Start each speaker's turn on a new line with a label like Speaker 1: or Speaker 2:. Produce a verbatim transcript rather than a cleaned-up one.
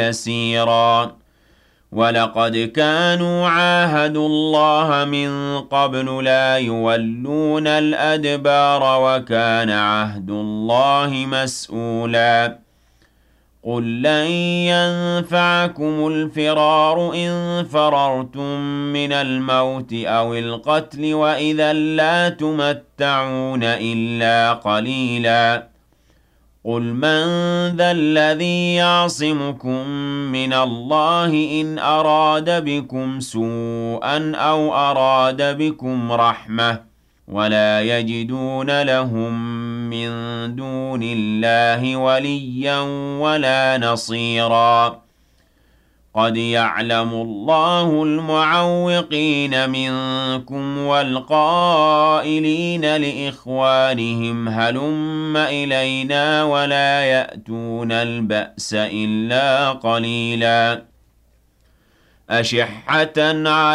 Speaker 1: يسيرا ولقد كانوا عاهدوا الله من قبل لا يولون الأدبار وكان عهد الله مسؤولا قل لن ينفعكم الفرار إن فررتم من الموت أو القتل وإذا لا تمتعون إلا قليلا قل من ذا الذي يعصمكم من الله إن أراد بكم سوءا أو أراد بكم رحمة ولا يجدون لهم من دون الله وليا ولا نصيرا قد يعلم الله المعوقين منكم والقائلين لإخوانهم هلم إلينا ولا يأتون البأس إلا قليلا أشحة على